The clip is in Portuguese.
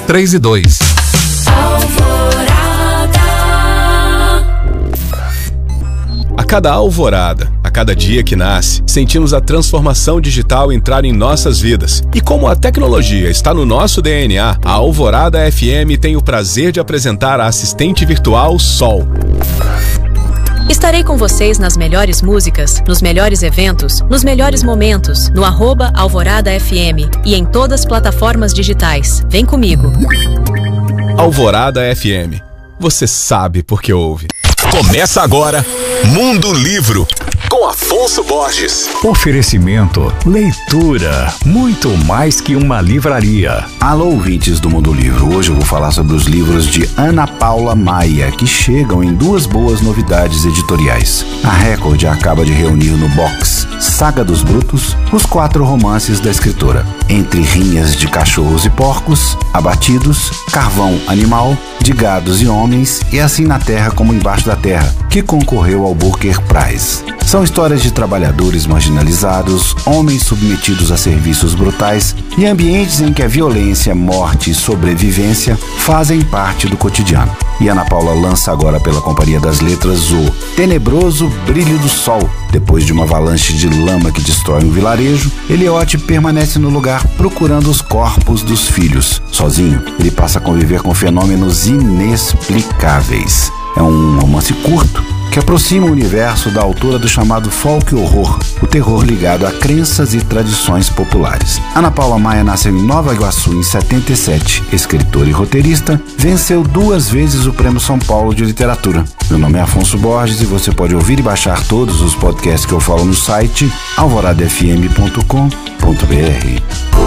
3 e 2. A cada alvorada, a cada dia que nasce, sentimos a transformação digital entrar em nossas vidas. E como a tecnologia está no nosso DNA, a Alvorada FM tem o prazer de apresentar a assistente virtual Sol. Estarei com vocês nas melhores músicas, nos melhores eventos, nos melhores momentos, no @Alvorada FM e em todas as plataformas digitais. Vem comigo. Alvorada FM. Você sabe porque ouve. Começa agora Mundo Livro, com Afonso Borges. Oferecimento, leitura, muito mais que uma livraria. Alô, ouvintes do Mundo Livro. Hoje eu vou falar sobre os livros de Ana Paula Maia, que chegam em duas boas novidades editoriais. A Record acaba de reunir no box Saga dos Brutos os 4 romances da escritora. Entre rinhas de cachorros e porcos, abatidos, carvão animal, de gados e homens, e assim na terra como embaixo da terra, que concorreu ao Booker Prize. São histórias de trabalhadores marginalizados, homens submetidos a serviços brutais e ambientes em que a violência, morte e sobrevivência fazem parte do cotidiano. E Ana Paula lança agora pela Companhia das Letras o Tenebroso Brilho do Sol. Depois de uma avalanche de lama que destrói um vilarejo, Eliote permanece no lugar procurando os corpos dos filhos. Sozinho, ele passa a conviver com fenômenos inexplicáveis. É um romance curto que aproxima o universo da autora do chamado folk horror, o terror ligado a crenças e tradições populares. Ana Paula Maia nasceu em Nova Iguaçu em 77, escritora e roteirista, venceu 2 vezes o Prêmio São Paulo de Literatura. Meu nome é Afonso Borges e você pode ouvir e baixar todos os podcasts que eu falo no site alvoradafm.com.br.